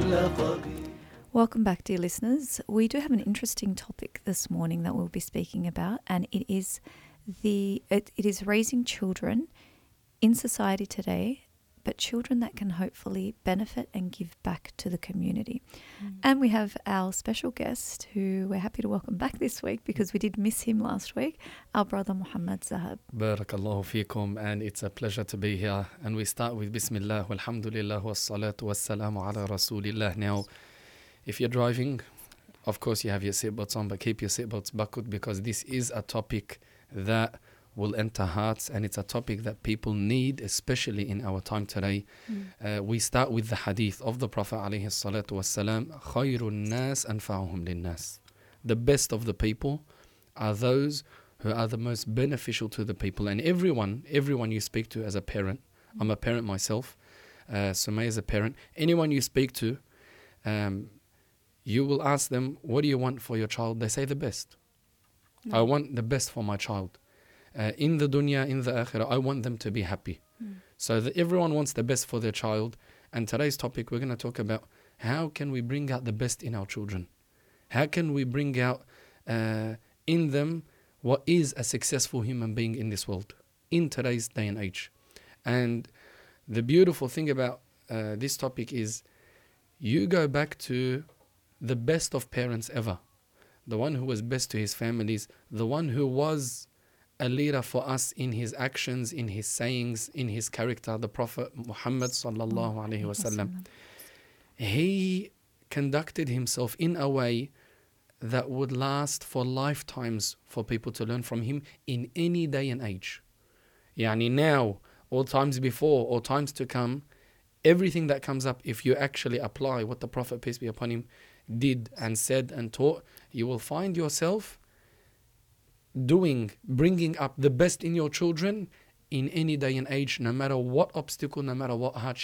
Welcome back, dear listeners. We do have an interesting topic this morning that we'll be speaking about, and it is raising children in society today, but children that can hopefully benefit and give back to the community. And we have our special guest who we're happy to welcome back this week because we did miss him last week, our brother Muhammad Zahab. Barakallahu feekum, and it's a pleasure to be here. And we start with Bismillah, walhamdulillah, wassalatu wassalamu ala rasulillah. Now, if you're driving, of course you have your seatbelts on, but keep your seatbelts buckled because this is a topic that will enter hearts, and it's a topic that people need, especially in our time today. We start with the hadith of the Prophet alayhi salatu wassalam, khayrun nas anfa'uhum linnas. The best of the people are those who are the most beneficial to the people. And everyone you speak to as a parent, I'm a parent myself, Sumay is a parent, anyone you speak to, you will ask them, what do you want for your child? They say the best. I want the best for my child. In the dunya, in the akhirah, I want them to be happy. So that everyone wants the best for their child. And today's topic, we're going to talk about how can we bring out the best in our children? How can we bring out in them what is a successful human being in this world, in today's day and age? And the beautiful thing about this topic is you go back to the best of parents ever. The one who was best to his families, the one who was a leader for us in his actions, in his sayings, in his character, the Prophet Muhammad sallallahu alaihi wasallam. He conducted himself in a way that would last for lifetimes for people to learn from him in any day and age. Yani now, or times before, or times to come, everything that comes up, if you actually apply what the Prophet, peace be upon him, did and said and taught, you will find yourself bringing up the best in your children in any day and age, no matter what obstacle, no matter what hardship